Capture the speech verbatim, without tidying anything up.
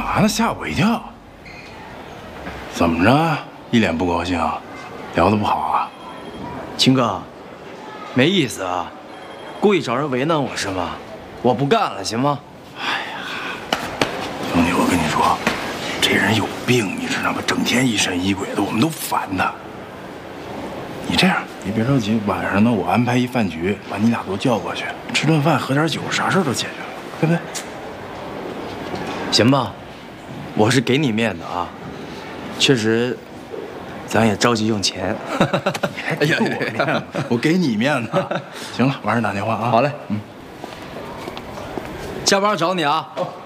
嘛呢？吓我一跳！怎么着？一脸不高兴，聊得不好啊？ 秦哥，没意思啊，故意找人为难我是吗？我不干了，行吗？ 哎呀，兄弟，我跟你说，这人有病，你知道吗？整天疑神疑鬼的，我们都烦他。你这样，你别着急，晚上呢，我安排一饭局，把你俩都叫过去，吃顿饭，喝点酒，啥事都解决了，对不对？ 行吧，我是给你面子啊，确实，咱也着急用钱。 哎呀，我面子，我给你面子。行了，晚上打电话啊。 好嘞， 嗯， 下班找你啊。 好。